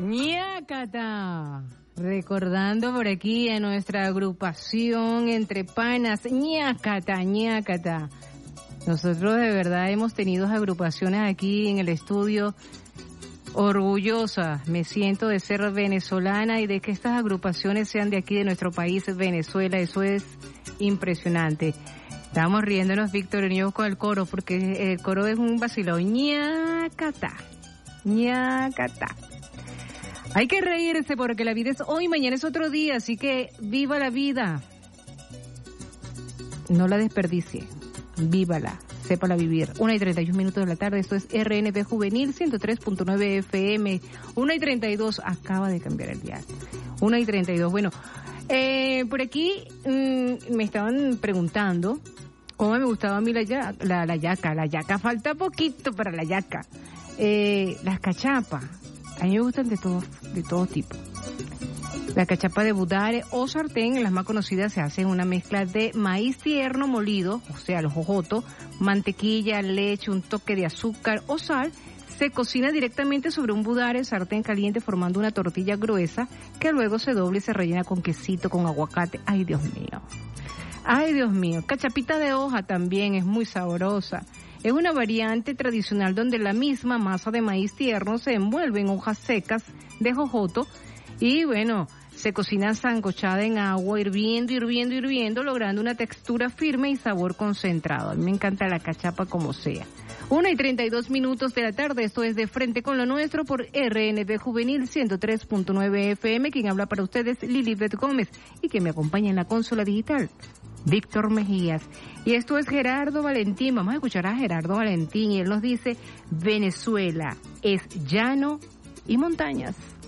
Ñácata. Recordando por aquí a nuestra agrupación Entre Panas, Ñácata, Ñácata. Nosotros de verdad hemos tenido agrupaciones aquí en el estudio. Orgullosa me siento de ser venezolana y de que estas agrupaciones sean de aquí de nuestro país, Venezuela. Eso es impresionante. Estábamos riéndonos, Víctor y yo, con el coro, porque el coro es un vacilón. Ñácata, Ñácata. Hay que reírse porque la vida es hoy, mañana es otro día, así que viva la vida. No la desperdicie, vívala, sépala vivir. 1:31 de la tarde, esto es RNP Juvenil 103.9 FM. 1:32, acaba de cambiar el dial. 1:32, bueno, por aquí me estaban preguntando cómo me gustaba a mí la yaca. La yaca, falta poquito para la yaca. Las cachapas. A mí me gustan de todo tipo. La cachapa de budare o sartén, las más conocidas, se hacen una mezcla de maíz tierno molido, o sea, el jojoto, mantequilla, leche, un toque de azúcar o sal. Se cocina directamente sobre un budare, sartén caliente, formando una tortilla gruesa que luego se dobla y se rellena con quesito, con aguacate. ¡Ay, Dios mío! ¡Ay, Dios mío! Cachapita de hoja también es muy sabrosa. Es una variante tradicional donde la misma masa de maíz tierno se envuelve en hojas secas de jojoto y, bueno, se cocina sancochada en agua, hirviendo, logrando una textura firme y sabor concentrado. A mí me encanta la cachapa como sea. 1:32 de la tarde, esto es De Frente con lo Nuestro por RNP Juvenil 103.9 FM. Quien habla para ustedes, Lilibet Gómez, y que me acompaña en la consola digital, Víctor Mejías. Y esto es Gerardo Valentín. Vamos a escuchar a Gerardo Valentín y él nos dice: Venezuela es llano y montañas.